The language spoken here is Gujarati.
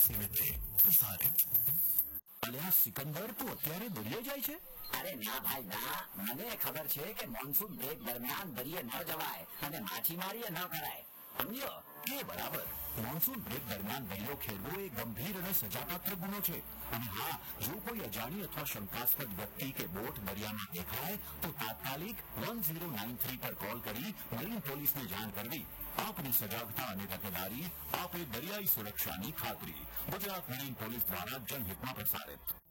નિમિત્તે પ્રસારિત. અલ્યા સિકંદર, તું અત્યારે દરિયે જાય છે? અરે ના ભાઈ ના, મને ખબર છે કે મોન્સૂન બ્રેક દરમિયાન દરિયે ન જવાય અને માછીમારી ન કરાય, સમજ્યો? એ બરાબર. મોન્સૂન બ્રેક દરમિયાન વહેલો ખેડવો એ ગંભીર અને સજાપાત્ર ગુનો છે. અને હા, જો કોઈ અજાણી અથવા શંકાસ્પદ વ્યક્તિ કે બોટ દરિયામાં દેખાય તો તાત્કાલિક 1093 પર કોલ કરી મરીન પોલીસને જાણ કરવી. આપની સજાગતા અને તકેદારી આપે દરિયાઈ સુરક્ષાની ખાતરી. ગુજરાત મરીન પોલીસ દ્વારા જનહિતમાં પ્રસારિત.